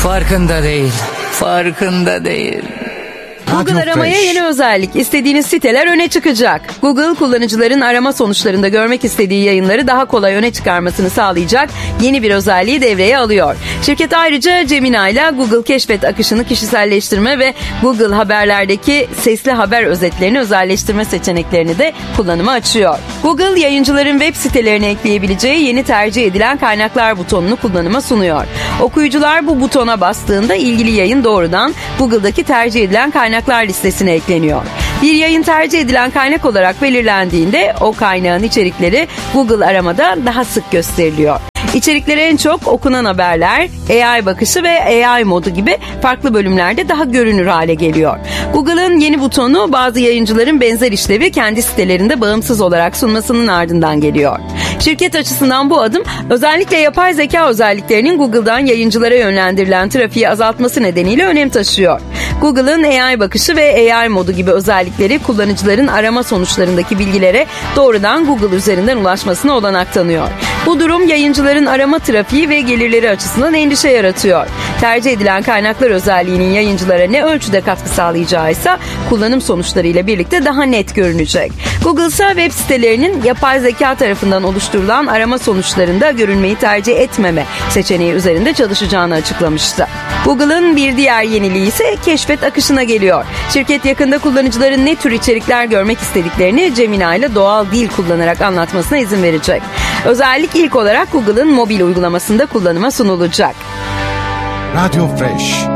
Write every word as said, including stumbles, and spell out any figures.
Farkında değil. Farkında değil. Google aramaya yeni özellik. İstediğiniz siteler öne çıkacak. Google, kullanıcıların arama sonuçlarında görmek istediği yayınları daha kolay öne çıkarmasını sağlayacak yeni bir özelliği devreye alıyor. Şirket ayrıca Gemini ile Google Keşfet akışını kişiselleştirme ve Google Haberler'deki sesli haber özetlerini özelleştirme seçeneklerini de kullanıma açıyor. Google, yayıncıların web sitelerine ekleyebileceği yeni tercih edilen kaynaklar butonunu kullanıma sunuyor. Okuyucular bu butona bastığında ilgili yayın doğrudan Google'daki tercih edilen kaynaklar listesine ekleniyor. Bir yayın tercih edilen kaynak olarak belirlendiğinde o kaynağın içerikleri Google aramada daha sık gösteriliyor. İçeriklere en çok okunan haberler, A I bakışı ve A I modu gibi farklı bölümlerde daha görünür hale geliyor. Google'ın yeni butonu bazı yayıncıların benzer işlevi kendi sitelerinde bağımsız olarak sunmasının ardından geliyor. Şirket açısından bu adım özellikle yapay zeka özelliklerinin Google'dan yayıncılara yönlendirilen trafiği azaltması nedeniyle önem taşıyor. Google'ın A I bakışı ve A I modu gibi özellikleri kullanıcıların arama sonuçlarındaki bilgilere doğrudan Google üzerinden ulaşmasına olanak tanıyor. Bu durum yayıncıların arama trafiği ve gelirleri açısından endişe yaratıyor. Tercih edilen kaynaklar özelliğinin yayıncılara ne ölçüde katkı sağlayacağı ise kullanım sonuçlarıyla birlikte daha net görünecek. Google ise web sitelerinin yapay zeka tarafından oluşturulan arama sonuçlarında görünmeyi tercih etmeme seçeneği üzerinde çalışacağını açıklamıştı. Google'ın bir diğer yeniliği ise keşfet akışına geliyor. Şirket yakında kullanıcıların ne tür içerikler görmek istediklerini Gemini ile doğal dil kullanarak anlatmasına izin verecek. Özellik ilk olarak Google'ın mobil uygulamasında kullanıma sunulacak. Radio Fresh.